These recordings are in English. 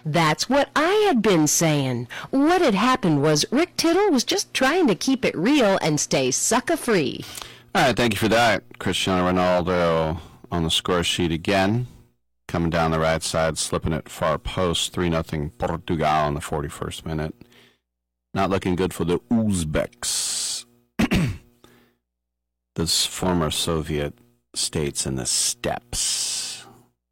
That's what I had been saying. What had happened was Rick Tittle was just trying to keep it real and stay sucker-free. All right, thank you for that. Cristiano Ronaldo on the score sheet again. Coming down the right side, slipping it far post, 3-0 Portugal in the 41st minute. Not looking good for the Uzbeks. Those former Soviet states in the steppes.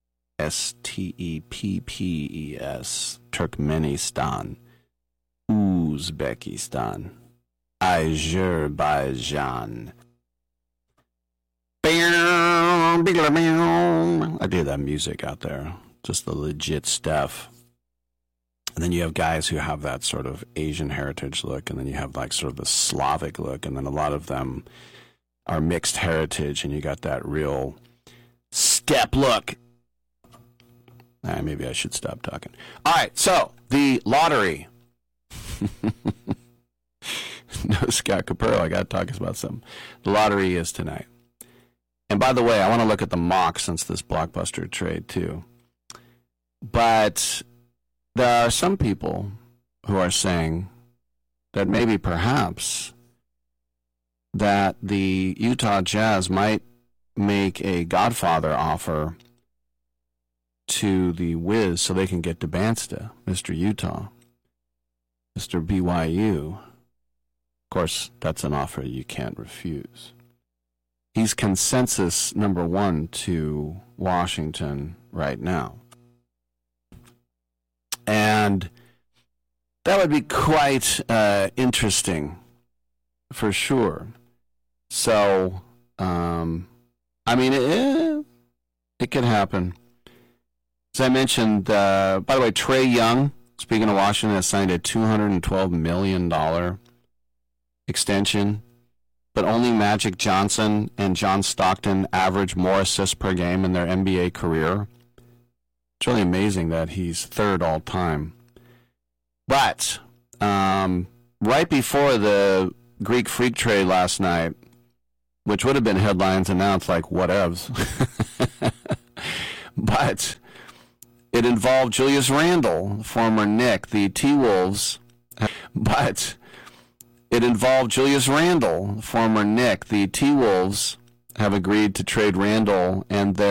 Steppes, Turkmenistan, Uzbekistan, Azerbaijan. I do that music out there, just the legit stuff. And then you have guys who have that sort of Asian heritage look, and then you have like sort of the Slavic look, and then a lot of them are mixed heritage, and you got that real step look. Maybe I should stop talking. All right, so the lottery. No, Scott Capurro, I got to talk about something. The lottery is tonight. And by the way, I want to look at the mock since this blockbuster trade too. But there are some people who are saying that maybe perhaps that the Utah Jazz might make a Godfather offer to the Wiz so they can get DeBansta, Mr. Utah, Mr. BYU. Of course, that's an offer you can't refuse. He's consensus number one to Washington right now. And that would be quite interesting, for sure. So, I mean, it could happen. As I mentioned, by the way, Trae Young, speaking of Washington, has signed a $212 million extension. But only Magic Johnson and John Stockton average more assists per game in their NBA career. It's really amazing that he's third all time. But right before the Greek Freak trade last night, which would have been headlines, and now it's like whatevs. But it involved Julius Randle, former Knick, the T-Wolves. But it involved Julius Randle, former Knick. The T-Wolves have agreed to trade Randle, and